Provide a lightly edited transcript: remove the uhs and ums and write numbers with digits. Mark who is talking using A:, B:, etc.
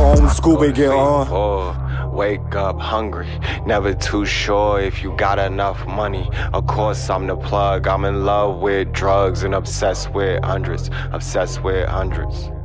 A: own scoop and get on.
B: Wake up hungry, never too sure if you got enough money. Of course I'm the plug, I'm in love with drugs and obsessed with hundreds.